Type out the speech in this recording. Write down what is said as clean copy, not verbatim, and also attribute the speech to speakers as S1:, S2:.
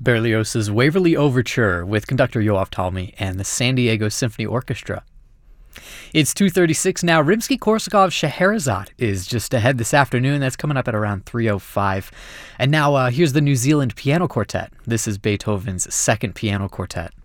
S1: Berlioz's Waverly Overture with conductor Yoav Talmy and the San Diego Symphony Orchestra. It's 2:36 now. Rimsky-Korsakov's Scheherazade is just ahead this afternoon. That's coming up at around 3:05. And now here's the New Zealand Piano Quartet. This is Beethoven's second piano quartet.